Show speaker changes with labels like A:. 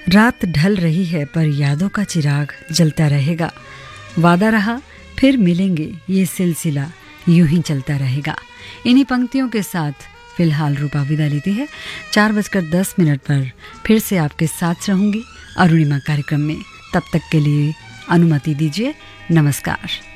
A: रात ढल रही है पर यादों का चिराग जलता रहेगा। वादा रहा फिर मिलेंगे, ये सिलसिला यूं ही चलता रहेगा। इन्हीं पंक्तियों के साथ फिलहाल रूपा विदा लेती है। 4:10 पर फिर से आपके साथ रहूंगी अरुणिमा कार्यक्रम में। तब तक के लिए अनुमति दीजिए। नमस्कार।